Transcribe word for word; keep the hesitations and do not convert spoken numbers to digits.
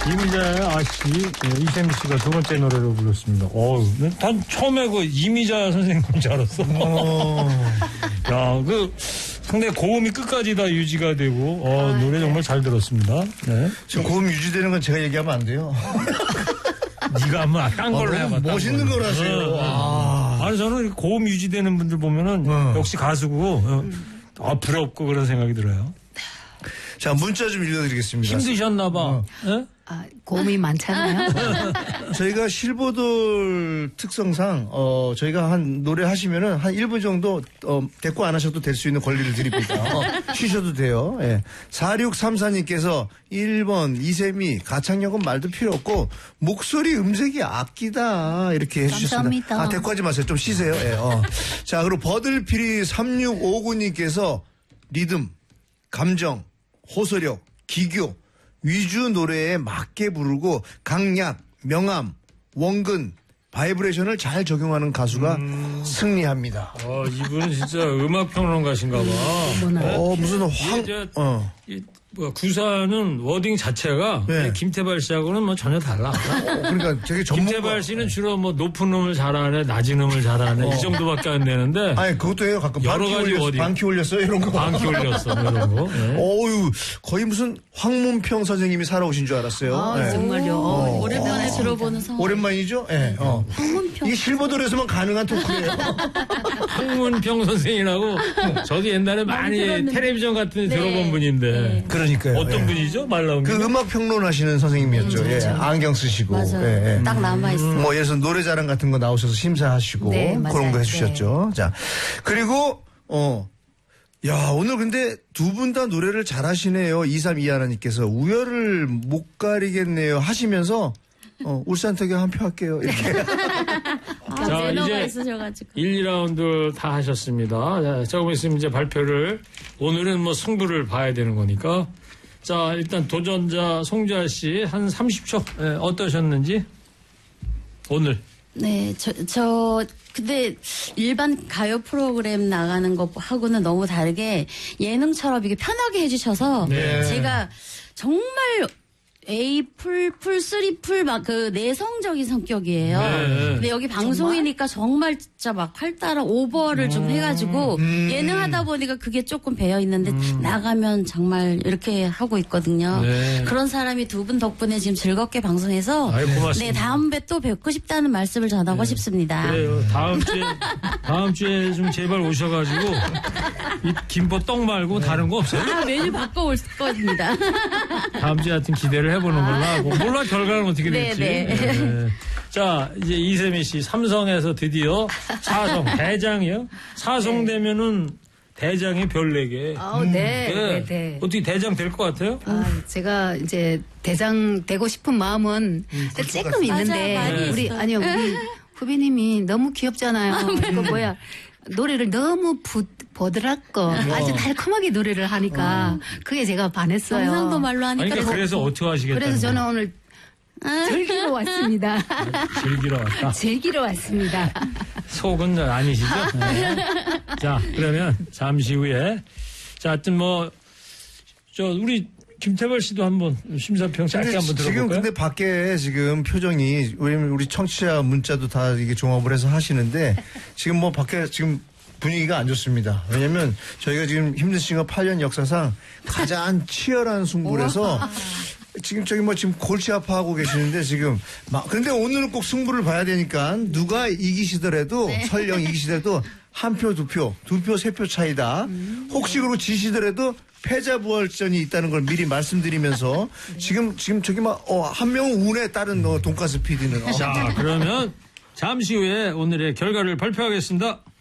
이미자의 아씨, 네, 이세미 씨가 두 번째 노래로 불렀습니다. 어우, 난 처음에 그 이미자 선생님 줄 알았어. 야, 그 상당히 고음이 끝까지 다 유지가 되고, 어, 아, 노래 정말 잘 들었습니다. 네. 지금 고음 유지되는 건 제가 얘기하면 안 돼요. 네가 한번 딴 걸로 해봐. 멋있는 거라세요. 아, 아니, 저는 고음 유지되는 분들 보면은 어. 역시 가수고, 어, 아, 부럽고 그런 생각이 들어요. 자, 문자 좀 읽어드리겠습니다. 힘드셨나봐. 어. 네? 아, 고음이 많잖아요. 저희가 실버돌 특성상, 어, 저희가 한 노래 하시면은 한 일 분 정도, 어, 대꾸 안 하셔도 될 수 있는 권리를 드립니다. 어, 쉬셔도 돼요. 예. 사육삼사님께서 일 번 이세미, 가창력은 말도 필요 없고, 목소리 음색이 악기다. 이렇게 해주셨습니다. 감사합니다. 아, 대꾸하지 마세요. 좀 쉬세요. 예, 어. 자, 그리고 버들피리 삼육오구님께서 리듬, 감정, 호소력, 기교, 위주 노래에 맞게 부르고 강약, 명암, 원근, 바이브레이션을 잘 적용하는 가수가 음... 승리합니다. 어, 이분은 진짜 음악평론가신가 봐. 어, 무슨 황, 이제, 어. 이, 뭐, 구사는 워딩 자체가 네. 김태발 씨하고는 뭐 전혀 달라. 어, 그러니까 되게 전문가. 김태발 씨는 주로 뭐 높은 음을 잘하네, 낮은 음을 잘하네, 어. 이 정도밖에 안 되는데. 아니, 그것도 해요. 가끔 여러 가지 올렸, 워딩. 반키 올렸어요, 이런 거. 반키 올렸어, 이런 거. 네. 어유 거의 무슨 황문평 선생님이 살아오신 줄 알았어요. 아, 네. 정말요. 어. 오랜만에 들어보는 상황. 오랜만이죠? 예. 네. 어. 황문평. 이게 실버돌에서만 가능한 토크예요. 황문평 선생이라고 저도 옛날에 많이, 많이 텔레비전 같은 데 네. 들어본 분인데. 네. 그러니까요. 어떤 예. 분이죠? 말 나온 그 음악 평론하시는 선생님이었죠. 음, 예. 안경 쓰시고. 맞아요. 예. 딱 남아있어요. 음, 뭐 예를 들어서 노래자랑 같은 거 나오셔서 심사하시고 네, 그런 거 해주셨죠. 네. 자, 그리고 어. 야, 오늘 근데 두 분 다 노래를 잘하시네요. 이삼이하나님께서 우열을 못 가리겠네요 하시면서 어, 울산특여 한 표 할게요. 이렇게. 아, 자, 이제 있으셔가지고. 일, 이 라운드 다 하셨습니다. 자, 조금 있으면 이제 발표를, 오늘은 뭐 승부를 봐야 되는 거니까. 자, 일단 도전자 송주아 씨 한 삼십 초 네, 어떠셨는지 오늘. 네, 저, 저 근데 일반 가요 프로그램 나가는 것하고는 너무 다르게 예능처럼 이게 편하게 해주셔서 네. 제가 정말 A 풀, 풀, 쓰리 풀 막 그 내성적인 성격이에요. 네. 근데 여기 방송이니까 정말 진짜 막 활달한 오버를 좀 해가지고 음. 예능 하다 보니까 그게 조금 배어 있는데 음. 나가면 정말 이렇게 하고 있거든요. 네. 그런 사람이 두 분 덕분에 지금 즐겁게 방송해서 아유, 고맙습니다. 네, 다음에 또 뵙고 싶다는 말씀을 전하고 네. 싶습니다. 그래요. 다음 주에, 다음 주에 좀 제발 오셔가지고 이 김포 떡 말고 네. 다른 거 없어요? 아, 메뉴 바꿔올 겁니다. 다음 주에 하여튼 기대를 해보는 걸로 하고 몰라 결과는 어떻게 될지. 네, 네. 네. 자, 이제 이세미 씨 삼성에서 드디어 사성 대장이요. 사성 되면은 대장이 별 네 개. 아, 네, 네, 네. 네. 어떻게 대장 될 것 같아요? 아, 제가 이제 대장 되고 싶은 마음은 음, 조금 있는데 맞아, 많이 우리 있어. 아니요 우리 후배님이 너무 귀엽잖아요. 이거 뭐야 노래를 너무 부, 보드랍고 아주 달콤하게 노래를 하니까 그게 제가 반했어요. 경상도 말로 아니, 하니까 그러니까 그래서 어떻게 하시겠다는 그래서 저는 거예요? 오늘 즐기러 왔습니다. 즐기러 왔다. 즐기러 왔습니다. 속은 아니시죠? 네. 자, 그러면 잠시 후에 자, 하여튼 뭐 저 우리 김태발 씨도 한번 심사평 짧게 한번 들어볼까요? 지금 근데 밖에 지금 표정이 왜냐면 우리 청취자 문자도 다 이게 종합을 해서 하시는데 지금 뭐 밖에 지금 분위기가 안 좋습니다. 왜냐면 저희가 지금 힘든 싱어 팔 년 역사상 가장 치열한 승부라서 지금 저기 뭐 지금 골치 아파하고 계시는데 지금 막 그런데 오늘은 꼭 승부를 봐야 되니까 누가 이기시더라도 네. 설령 이기시더라도 한 표, 두 표, 두 표, 세 표 차이다. 음. 혹시 그러고 지시더라도 패자부활전이 있다는 걸 미리 말씀드리면서 네. 지금 지금 저기 막 어, 한 명은 운에 따른 어, 돈가스 피디는 어. 자, 그러면 잠시 후에 오늘의 결과를 발표하겠습니다.